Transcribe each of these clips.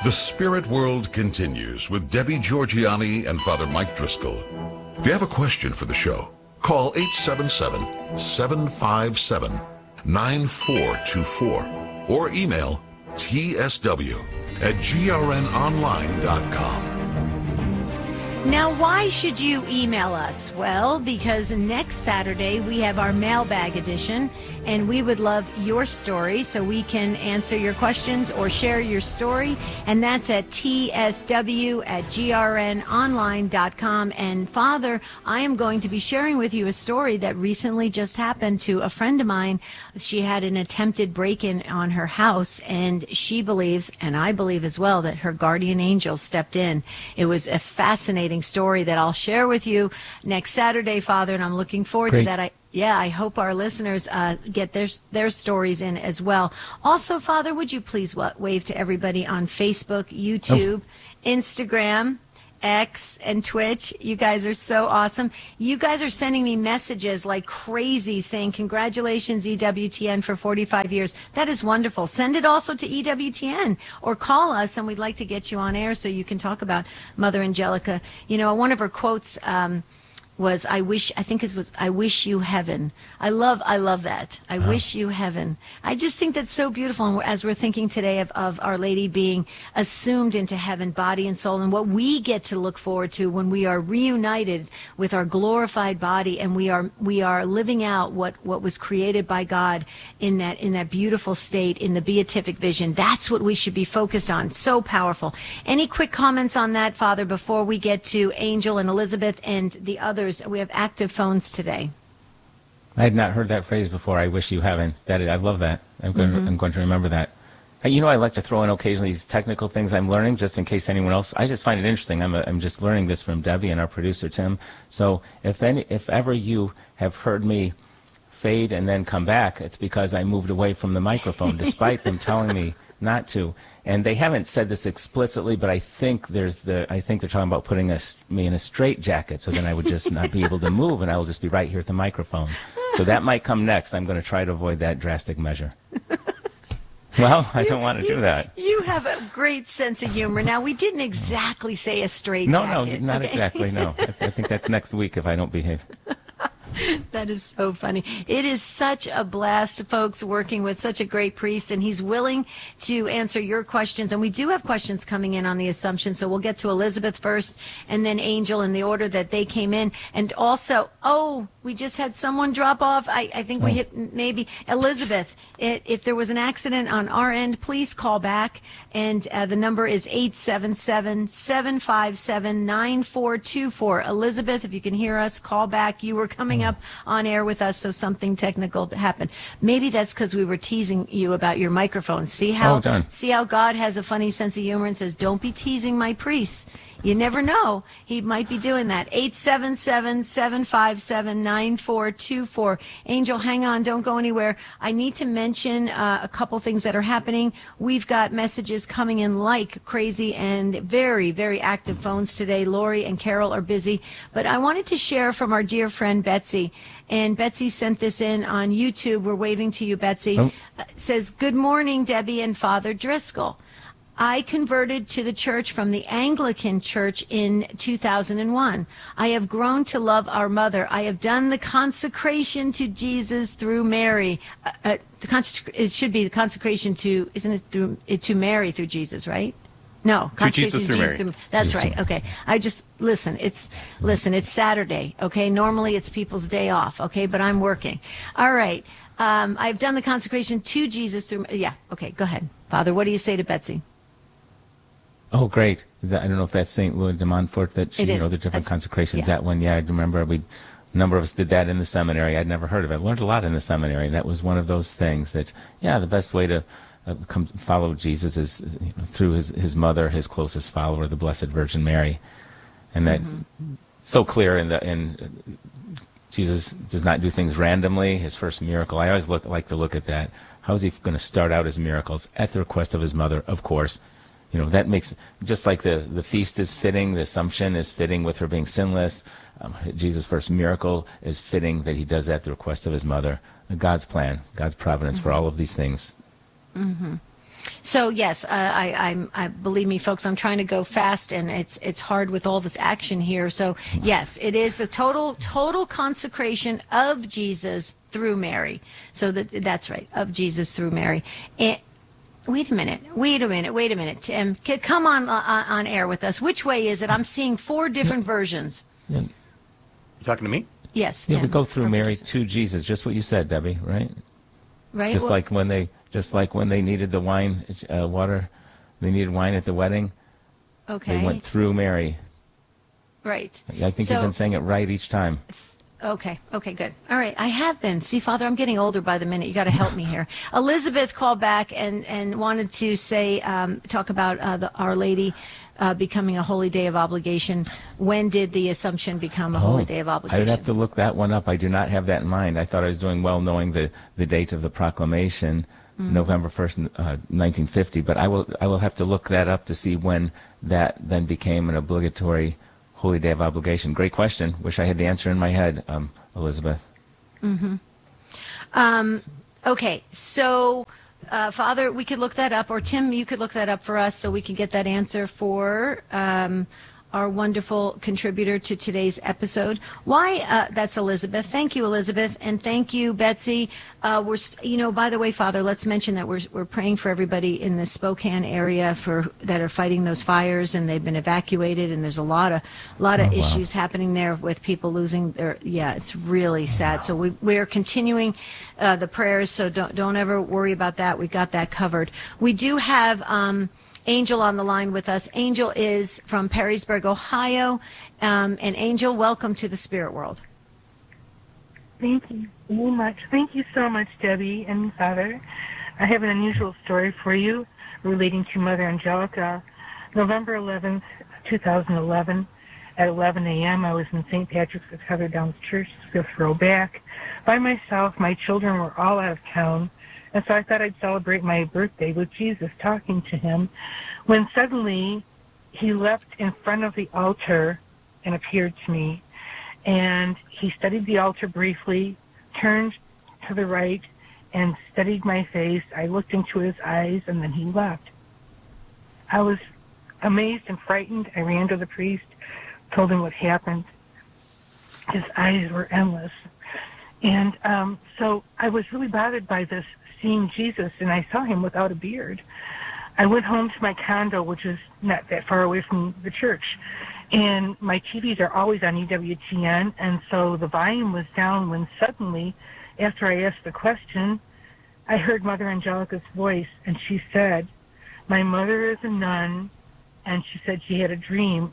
The Spirit World continues with Debbie Georgianni and Father Mike Driscoll. If you have a question for the show, call 877-757-9424 or email tsw@grnonline.com. Now, why should you email us? Well, because next Saturday we have our mailbag edition, and we would love your story so we can answer your questions or share your story, and that's at tsw@grnonline.com. And Father, I am going to be sharing with you a story that recently just happened to a friend of mine. She had an attempted break-in on her house, and she believes, and I believe as well, that her guardian angel stepped in. It was a fascinating story that I'll share with you next Saturday, Father, and I'm looking forward to that. I hope our listeners get their stories in as well. Also, Father, would you please wave to everybody on Facebook, YouTube, Instagram, X, and Twitch? You guys are so awesome. You guys are sending me messages like crazy saying, congratulations, EWTN, for 45 years. That is wonderful. Send it also to EWTN or call us, and we'd like to get you on air so you can talk about Mother Angelica. You know, one of her quotes was, I wish you heaven. I love that. I wish you heaven. I just think that's so beautiful. And as we're thinking today of Our Lady being assumed into heaven, body and soul, and what we get to look forward to when we are reunited with our glorified body, and we are living out what was created by God in that beautiful state, in the beatific vision. That's what we should be focused on. So powerful. Any quick comments on that, Father, before we get to Angel and Elizabeth and the others? We have active phones today. I had not heard that phrase before. I wish you haven't. I love that. I'm going to remember that. You know, I like to throw in occasionally these technical things I'm learning, just in case anyone else. I just find it interesting. I'm just learning this from Debbie and our producer Tim. So if ever you have heard me fade and then come back, it's because I moved away from the microphone, despite them telling me not to. And they haven't said this explicitly, but I think they're talking about putting me in a straitjacket, so then I would just not be able to move, and I will just be right here at the microphone. So that might come next. I'm going to try to avoid that drastic measure. Well, I don't want to do that. You have a great sense of humor. Now, we didn't exactly say a straitjacket. No, not exactly, no. I think that's next week if I don't behave. That is so funny. It is such a blast, folks, working with such a great priest, and he's willing to answer your questions. And we do have questions coming in on the Assumption, so we'll get to Elizabeth first and then Angel in the order that they came in. And also, we just had someone drop off. I think we hit maybe Elizabeth. If there was an accident on our end, please call back. And the number is 877-757-9424. Elizabeth, if you can hear us, call back. You were coming up on air with us, so something technical happened. Maybe that's because we were teasing you about your microphone. See how God has a funny sense of humor and says, don't be teasing my priests. You never know. He might be doing that. 877-757-9424. Angel, hang on. Don't go anywhere. I need to mention a couple things that are happening. We've got messages coming in like crazy and very, very active phones today. Lori and Carol are busy. But I wanted to share from our dear friend Betsy. And Betsy sent this in on YouTube. We're waving to you, Betsy. Says, good morning, Debbie and Father Driscoll. I converted to the church from the Anglican Church in 2001. I have grown to love our mother. I have done the consecration to Jesus through Mary. It should be the consecration to, isn't it to Mary through Jesus, right? No, through Jesus through Mary. That's Jesus. Right. Okay. It's Saturday. Okay. Normally it's people's day off. Okay. But I'm working. All right. I've done the consecration to Jesus through, Okay. Go ahead. Father, what do you say to Betsy? Oh, great. I don't know if that's St. Louis de Montfort, the different consecrations. Yeah. That one, I remember a number of us did that in the seminary. I'd never heard of it. I learned a lot in the seminary. That was one of those things that, the best way to follow Jesus is through his mother, his closest follower, the Blessed Virgin Mary. And that so clear in Jesus does not do things randomly. His first miracle, I always like to look at that. How is he going to start out his miracles? At the request of his mother, of course. That makes, just like the feast is fitting, the Assumption is fitting with her being sinless. Jesus' first miracle is fitting that he does that at the request of his mother. God's plan, God's providence for all of these things. So yes, I believe me, folks. I'm trying to go fast, and it's hard with all this action here. So yes, it is the total consecration of Jesus through Mary. So that's right, of Jesus through Mary. And, wait a minute, Tim. Come on air with us. Which way is it? I'm seeing 4 different versions. Yeah. You talking to me? Yes. Yeah, Tim. we go through Mary to Jesus. Just what you said, Debbie. Right. Right. Just like when they needed the wine, water, they needed wine at the wedding. Okay. They went through Mary. Right. I think you've been saying it right each time. Okay, good. All right, I have been. See, Father, I'm getting older by the minute. You got to help me here. Elizabeth called back and wanted to say, talk about Our Lady becoming a holy day of obligation. When did the Assumption become a holy day of obligation? I would have to look that one up. I do not have that in mind. I thought I was doing well knowing the date of the proclamation, November 1st, 1950, but I will have to look that up to see when that then became an obligatory holy day of obligation. Great question. Wish I had the answer in my head, Elizabeth. Mm-hmm. Okay, so Father, we could look that up, or Tim, you could look that up for us so we can get that answer for our wonderful contributor to today's episode. Why? That's Elizabeth. Thank you, Elizabeth, and thank you, Betsy. By the way, Father, let's mention that we're praying for everybody in the Spokane area that are fighting those fires, and they've been evacuated, and there's a lot of issues happening there with people losing their. Yeah, it's really sad. So we're continuing the prayers. So don't ever worry about that. We got that covered. We do have. Angel on the line with us. Angel is from Perrysburg, Ohio. And Angel, welcome to the Spirit World. Thank you so much. Thank you so much, Debbie and Father. I have an unusual story for you relating to Mother Angelica. November 11th, 2011, at 11 a.m., I was in St. Patrick's with Heather Downs Church, 5th row back. By myself, my children were all out of town. And so I thought I'd celebrate my birthday with Jesus, talking to him, when suddenly he leapt in front of the altar and appeared to me. And he studied the altar briefly, turned to the right, and studied my face. I looked into his eyes, and then he left. I was amazed and frightened. I ran to the priest, told him what happened. His eyes were endless. And so I was really bothered by this, seeing Jesus, and I saw him without a beard. I went home to my condo, which is not that far away from the church, and my TVs are always on EWTN, and so the volume was down when suddenly, after I asked the question, I heard Mother Angelica's voice, and she said, "My mother is a nun," and she said she had a dream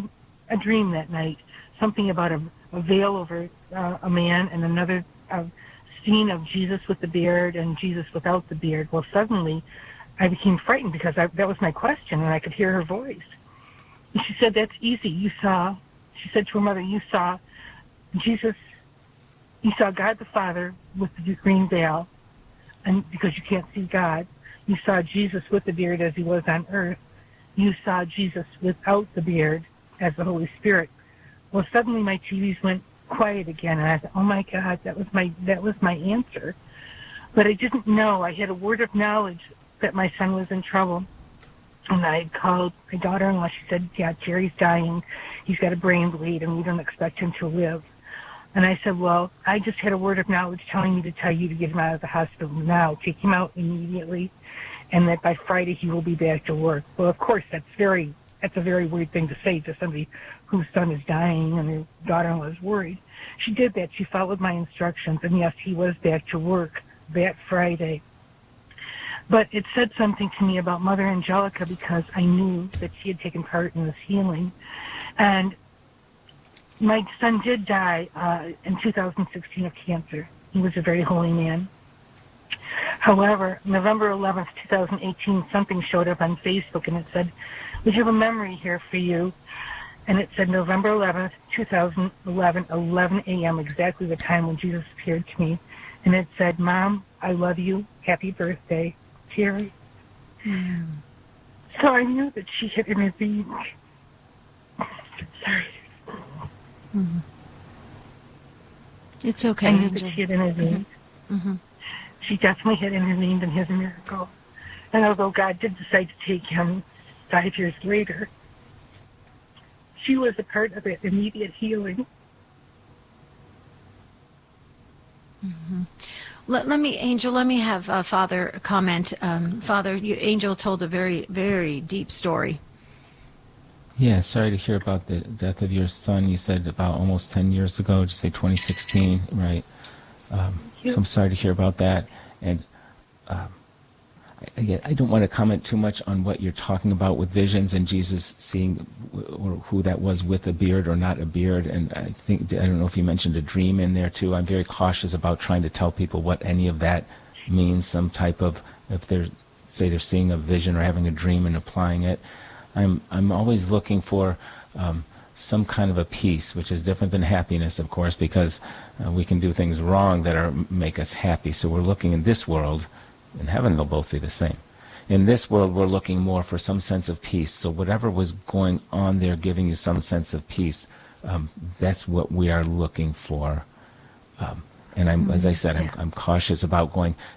that night, something about a veil over a man, and another scene of Jesus with the beard and Jesus without the beard. Well, suddenly I became frightened because that was my question, and I could hear her voice. And she said, "That's easy. She said to her mother, you saw Jesus, you saw God the Father with the green veil, and because you can't see God, you saw Jesus with the beard as he was on earth. You saw Jesus without the beard as the Holy Spirit." Well, suddenly my TVs went quiet again, and I thought, oh my God, that was my answer. But I didn't know. I had a word of knowledge that my son was in trouble, and I called my daughter-in-law. She said, "Yeah, Jerry's dying. He's got a brain bleed, and we don't expect him to live." And I said, "Well, I just had a word of knowledge telling me to tell you to get him out of the hospital now. Take him out immediately, and that by Friday he will be back to work." Well, of course, that's a very weird thing to say to somebody whose son is dying and her daughter-in-law is worried. She did that. She followed my instructions, and yes, he was back to work that Friday. But it said something to me about Mother Angelica because I knew that she had taken part in this healing. And my son did die in 2016 of cancer. He was a very holy man. However, November 11th, 2018, something showed up on Facebook, and it said, "We have a memory here for you." And it said November 11th, 2011, 11 a.m., exactly the time when Jesus appeared to me. And it said, "Mom, I love you. Happy birthday, Terry." Mm. So I knew that she had intervened. Sorry. Mm-hmm. It's okay, I knew Angel. that she had intervened. Mm-hmm. She definitely had intervened in his miracle. And although God did decide to take him 5 years later, she was a part of that immediate healing. Mm-hmm. Let me have Father comment. Father, Angel told a very, very deep story. Yeah, sorry to hear about the death of your son. You said about almost 10 years ago, did you say 2016, right? So I'm sorry to hear about that. And I don't want to comment too much on what you're talking about with visions and Jesus seeing or who that was with a beard or not a beard. And I don't know if you mentioned a dream in there too. I'm very cautious about trying to tell people what any of that means, some type of, if they're seeing a vision or having a dream and applying it. I'm always looking for some kind of a peace, which is different than happiness, of course, because we can do things wrong that make us happy. So we're looking in this world. In heaven, they'll both be the same. In this world, we're looking more for some sense of peace. So whatever was going on there, giving you some sense of peace, that's what we are looking for. And as I said, I'm cautious about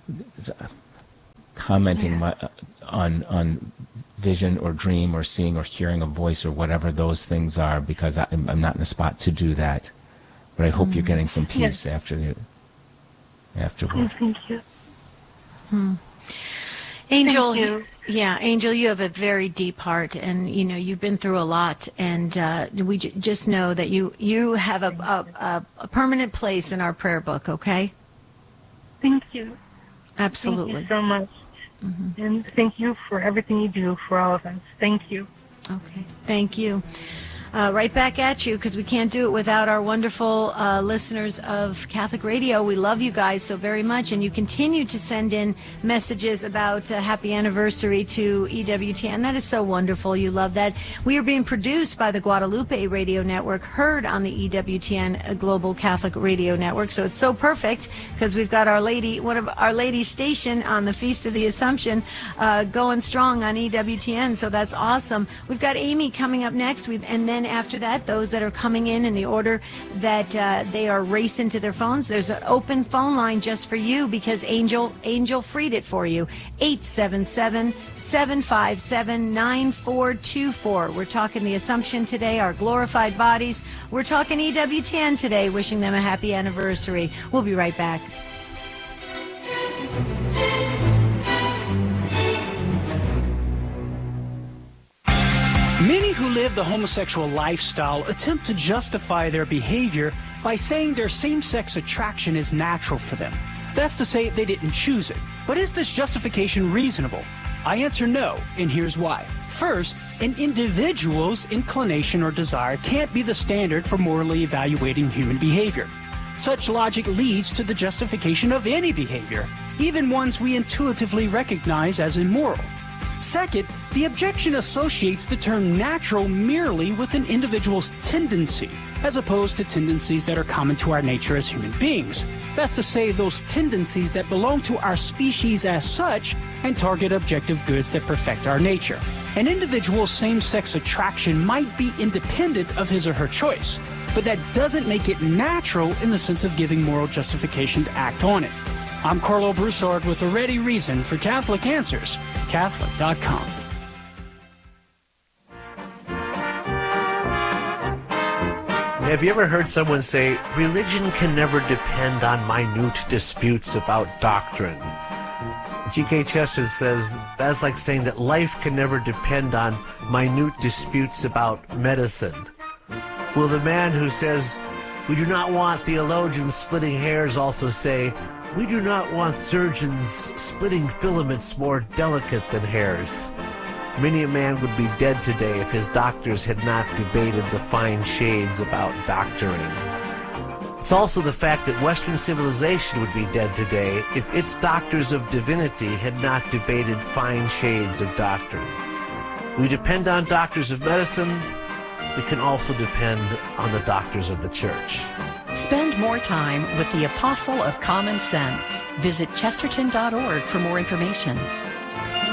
commenting on vision or dream or seeing or hearing a voice or whatever those things are, because I'm not in a spot to do that. But I hope you're getting some peace afterward. Thank you. Angel, Thank you. Angel, you have a very deep heart, and you've been through a lot, and we just know that you have a permanent place in our prayer book. Okay? Thank you. Absolutely. Thank you so much, and thank you for everything you do for all of us. Thank you. Okay. Thank you. Right back at you, because we can't do it without our wonderful listeners of Catholic Radio. We love you guys so very much, and you continue to send in messages about happy anniversary to EWTN. That is so wonderful. You love that. We are being produced by the Guadalupe Radio Network, heard on the EWTN Global Catholic Radio Network. So it's so perfect, because we've got one of Our Lady's station on the Feast of the Assumption going strong on EWTN. So that's awesome. We've got Amy coming up next, and then after that, those that are coming in the order that they are racing to their phones, there's an open phone line just for you, because Angel freed it for you. 877-757-9424. We're talking the Assumption today, our glorified bodies. We're talking EWTN today, wishing them a happy anniversary. We'll be right back. Many who live the homosexual lifestyle attempt to justify their behavior by saying their same-sex attraction is natural for them. That's to say they didn't choose it. But is this justification reasonable? I answer no, and here's why. First, an individual's inclination or desire can't be the standard for morally evaluating human behavior. Such logic leads to the justification of any behavior, even ones we intuitively recognize as immoral. Second, the objection associates the term natural merely with an individual's tendency, as opposed to tendencies that are common to our nature as human beings. That's to say, those tendencies that belong to our species as such and target objective goods that perfect our nature. An individual's same-sex attraction might be independent of his or her choice, but that doesn't make it natural in the sense of giving moral justification to act on it. I'm Carlo Broussard with a ready reason for Catholic Answers, Catholic.com. Have you ever heard someone say, religion can never depend on minute disputes about doctrine? G.K. Chesterton says, that's like saying that life can never depend on minute disputes about medicine. Will the man who says, we do not want theologians splitting hairs also say, we do not want surgeons splitting filaments more delicate than hairs? Many a man would be dead today if his doctors had not debated the fine shades about doctoring. It's also the fact that Western civilization would be dead today if its doctors of divinity had not debated fine shades of doctrine. We depend on doctors of medicine. We can also depend on the doctors of the Church. Spend more time with the Apostle of Common Sense. Visit Chesterton.org for more information.